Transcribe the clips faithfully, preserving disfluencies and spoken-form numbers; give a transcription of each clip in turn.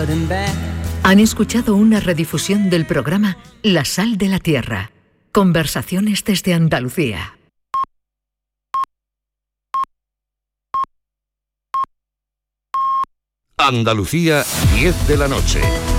Han escuchado una redifusión del programa La Sal de la Tierra. Conversaciones desde Andalucía. Andalucía, diez de la noche.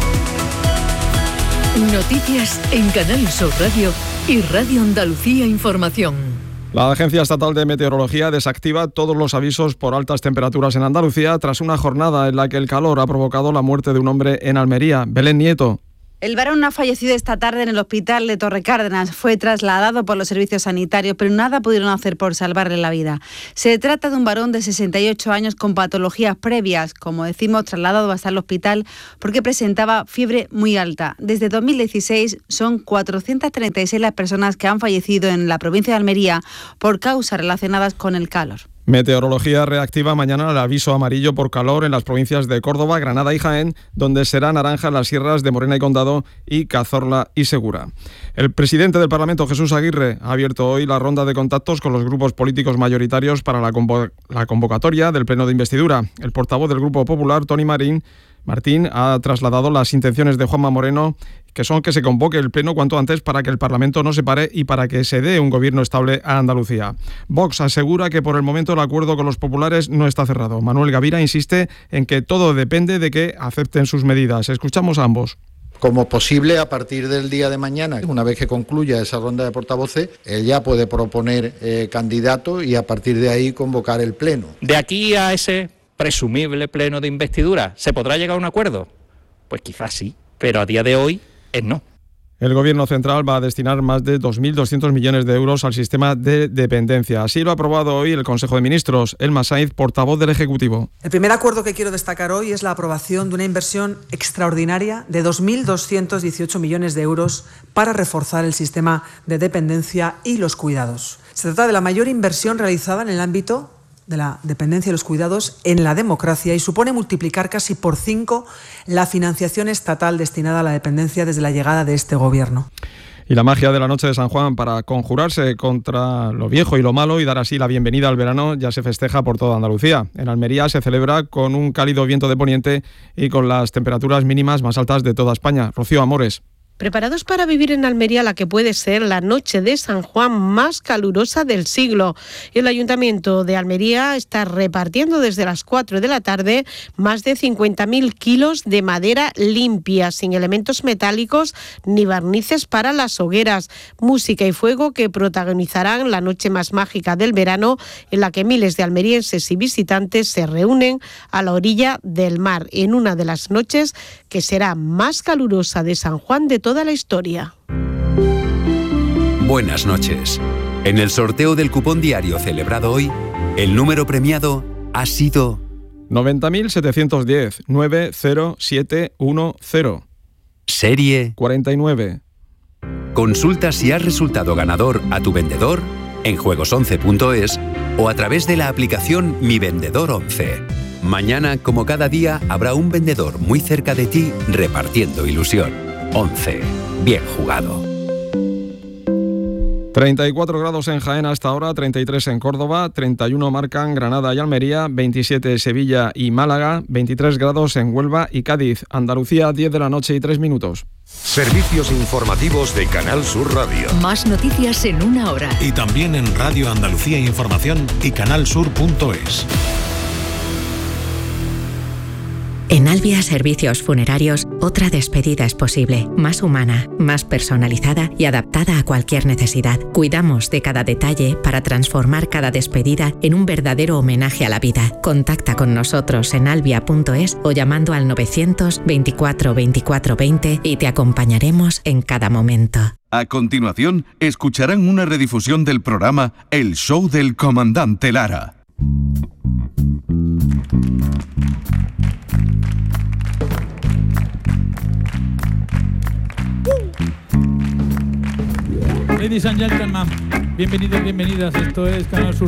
Noticias en Canal Sur Radio y Radio Andalucía Información. La Agencia Estatal de Meteorología desactiva todos los avisos por altas temperaturas en Andalucía tras una jornada en la que el calor ha provocado la muerte de un hombre en Almería. Belén Nieto. El varón ha fallecido esta tarde en el hospital de Torrecárdenas. Fue trasladado por los servicios sanitarios, pero nada pudieron hacer por salvarle la vida. Se trata de un varón de sesenta y ocho años con patologías previas, como decimos, trasladado hasta el hospital porque presentaba fiebre muy alta. Desde dos mil dieciséis son cuatrocientas treinta y seis las personas que han fallecido en la provincia de Almería por causas relacionadas con el calor. Meteorología reactiva mañana el aviso amarillo por calor en las provincias de Córdoba, Granada y Jaén, donde será naranja en las sierras de Morena y Condado y Cazorla y Segura. El presidente del Parlamento, Jesús Aguirre, ha abierto hoy la ronda de contactos con los grupos políticos mayoritarios para la, convo- la convocatoria del pleno de investidura. El portavoz del Grupo Popular, Toni Marín, Martín, ha trasladado las intenciones de Juanma Moreno, que son que se convoque el pleno cuanto antes para que el Parlamento no se pare y para que se dé un gobierno estable a Andalucía. Vox asegura que por el momento el acuerdo con los populares no está cerrado. Manuel Gavira insiste en que todo depende de que acepten sus medidas. Escuchamos a ambos. Como posible, a partir del día de mañana, una vez que concluya esa ronda de portavoces, él ya puede proponer eh, candidato y a partir de ahí convocar el pleno. De aquí a ese presumible pleno de investidura, ¿se podrá llegar a un acuerdo? Pues quizás sí, pero a día de hoy es no. El Gobierno central va a destinar más de dos mil doscientos millones de euros al sistema de dependencia. Así lo ha aprobado hoy el Consejo de Ministros. Elma Sainz, portavoz del Ejecutivo. El primer acuerdo que quiero destacar hoy es la aprobación de una inversión extraordinaria de dos mil doscientos dieciocho millones de euros para reforzar el sistema de dependencia y los cuidados. Se trata de la mayor inversión realizada en el ámbito de la dependencia y los cuidados en la democracia y supone multiplicar casi por cinco la financiación estatal destinada a la dependencia desde la llegada de este gobierno. Y la magia de la noche de San Juan para conjurarse contra lo viejo y lo malo y dar así la bienvenida al verano ya se festeja por toda Andalucía. En Almería se celebra con un cálido viento de poniente y con las temperaturas mínimas más altas de toda España. Rocío Amores. Preparados para vivir en Almería la que puede ser la noche de San Juan más calurosa del siglo. El Ayuntamiento de Almería está repartiendo desde las cuatro de la tarde más de cincuenta mil kilos de madera limpia, sin elementos metálicos ni barnices para las hogueras. Música y fuego que protagonizarán la noche más mágica del verano, en la que miles de almerienses y visitantes se reúnen a la orilla del mar, en una de las noches que será más calurosa de San Juan de toda la historia. Buenas noches. En el sorteo del cupón diario celebrado hoy, el número premiado ha sido noventa mil setecientos diez nueve cero siete uno cero. Serie cuarenta y nueve. Consulta si has resultado ganador a tu vendedor en juegos once punto es o a través de la aplicación Mi Vendedor once. Mañana, como cada día, habrá un vendedor muy cerca de ti repartiendo ilusión. once. Bien jugado. treinta y cuatro grados en Jaén hasta ahora, treinta y tres en Córdoba, treinta y uno marcan Granada y Almería, veintisiete Sevilla y Málaga, veintitrés grados en Huelva y Cádiz. Andalucía, diez de la noche y tres minutos. Servicios informativos de Canal Sur Radio. Más noticias en una hora. Y también en Radio Andalucía Información y canalsur punto es. En Albia Servicios Funerarios, otra despedida es posible, más humana, más personalizada y adaptada a cualquier necesidad. Cuidamos de cada detalle para transformar cada despedida en un verdadero homenaje a la vida. Contacta con nosotros en albia punto es o llamando al novecientos veinticuatro veinticuatro veinte y te acompañaremos en cada momento. A continuación, escucharán una redifusión del programa El Show del Comandante Lara. Ladies and gentlemen, bienvenidos, bienvenidas. Esto es Canal Sur